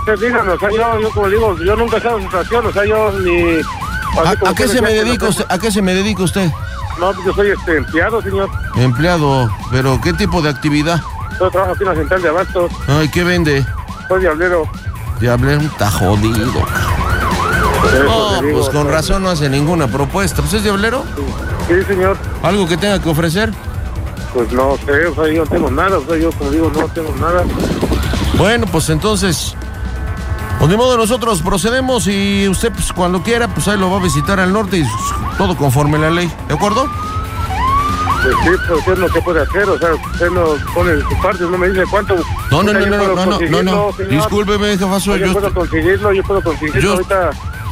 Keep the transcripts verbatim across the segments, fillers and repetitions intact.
usted dígame, o sea, yo, yo como digo, yo nunca he estado en situación, o sea, yo ni... ¿A, ¿a qué se me dedica usted? ¿A qué se me dedica usted? No, yo soy este empleado, señor. Empleado, pero ¿qué tipo de actividad? Yo trabajo aquí en la central de abastos. Ay, ¿qué vende? Soy diablero. Diablero, está jodido. No, digo, pues con razón no hace ninguna propuesta. ¿Pues es diablero? Sí, sí, señor. ¿Algo que tenga que ofrecer? Pues no sé, o sea, yo no tengo nada, o sea, yo como digo, no tengo nada. Bueno, pues entonces, pues de modo nosotros procedemos y usted pues cuando quiera, pues ahí lo va a visitar al norte y todo conforme a la ley, ¿de acuerdo? Pues sí, pues usted no se puede hacer, o sea, usted no pone de su parte, no me dice cuánto. No, no, no, no, no, no, no, no, discúlpeme, jefazo, yo... Yo puedo conseguirlo, yo puedo conseguirlo yo, ahorita...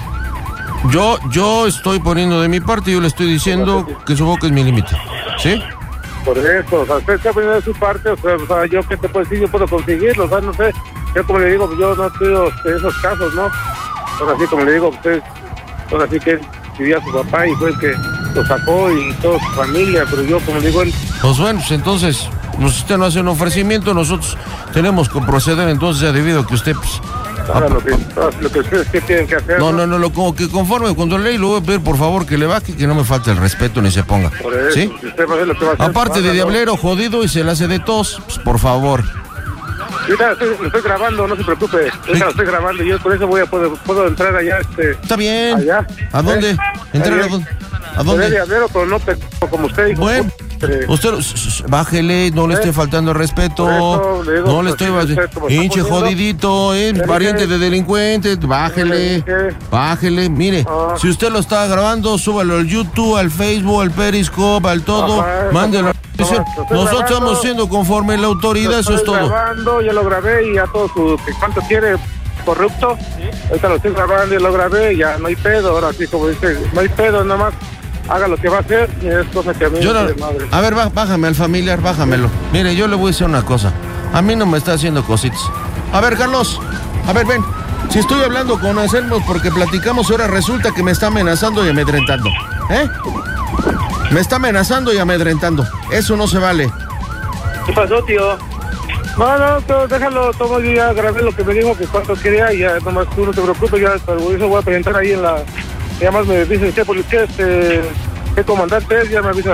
Yo, yo estoy poniendo de mi parte y yo le estoy diciendo que su boca es mi límite, ¿sí? Por eso, o sea, usted está poniendo de su parte, o sea, o sea, yo qué te puedo decir, yo puedo conseguirlo, o sea, no sé, yo como le digo, yo no he tenido esos casos, ¿no? Ahora sí, como le digo, usted, ahora sí que él vivía a su papá y fue el que lo sacó y toda su familia, pero yo, como le digo, él... Pues bueno, pues entonces, pues usted no hace un ofrecimiento, nosotros tenemos que proceder entonces, debido a que usted, pues... Ahora lo que, lo que ustedes ¿qué tienen que hacer? No, no, no, lo como que conforme con la ley, le voy a pedir por favor que le baje, que no me falte el respeto ni se ponga. Por eso, ¿sí? Si usted va a hacer lo que va a hacer, aparte pues, de no, diablero, jodido y se la hace de tos, pues por favor. Ahorita estoy, lo estoy grabando, no se preocupe. Ahorita sí. Lo estoy grabando y yo por eso voy a poder, puedo entrar allá. Este, Está bien. Allá. ¿A dónde? ¿Eh? ¿Entrar a dónde? ¿A dónde? Diablero, pero no pe- como usted dijo. Bueno, usted, bájele, no le esté faltando respeto. Eso, le digo, no le estoy... Hinche jodidito, eh, pariente de delincuente, bájele, bájele. Mire, ah. si usted lo está grabando, súbalo al YouTube, al Facebook, al Periscope, al todo, ajá, mándelo. No, nosotros grabando, estamos siendo conforme la autoridad, eso es todo. Grabando, ya lo grabé y a todo su... ¿Cuánto quiere? Corrupto. ¿Sí? Ahorita lo estoy grabando y lo grabé, ya no hay pedo, ahora sí, como dice, no hay pedo, nada más haga lo que va a hacer y es cosa que a mí yo no, no, madre. A ver, bájame al familiar, bájamelo. Mire, yo le voy a decir una cosa, a mí no me está haciendo cositas. A ver, Carlos, a ver, ven, si estoy hablando con Anselmo porque platicamos y ahora resulta que me está amenazando y amedrentando, ¿eh? Me está amenazando y amedrentando, eso no se vale. ¿Qué pasó, tío? No, no, todo, déjalo, tomo, yo ya grabé lo que me dijo que cuánto quería y ya nomás tú no te preocupes, ya eso voy a presentar ahí en la... Y además me dicen, ¿qué policía, este, qué comandante es? Ya me avisas.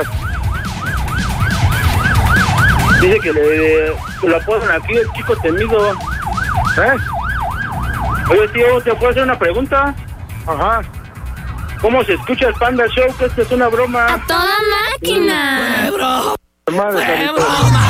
Dice que le que lo apodan aquí el chico temido. ¿Eh? Oye, tío, ¿te puedo hacer una pregunta? Ajá. ¿Cómo se escucha el Panda Show? Que esto es una broma. ¡A toda máquina! ¡Madre,